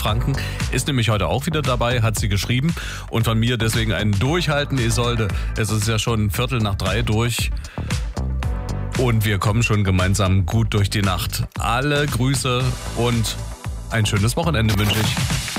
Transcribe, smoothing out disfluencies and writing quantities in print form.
Franken ist nämlich heute auch wieder dabei, hat sie geschrieben. Und von mir deswegen ein Durchhalten, Isolde. Es ist ja schon 2:45 durch. Und wir kommen schon gemeinsam gut durch die Nacht. Alle Grüße und ein schönes Wochenende wünsche ich.